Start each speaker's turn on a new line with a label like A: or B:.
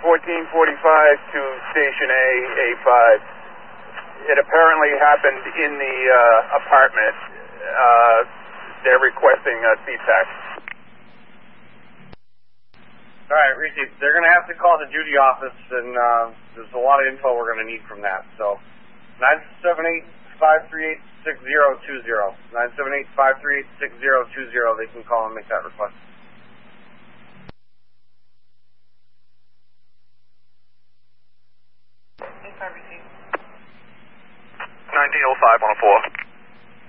A: 1445 to Station A, A5. It apparently happened in the apartment. They're requesting CPAC.
B: All right, Reese, they're going to have to call the duty office, and there's a lot of info we're going to need from that. So 978-538-6020. 978-538-6020. They can call and make that request.
C: 1905 on a 4.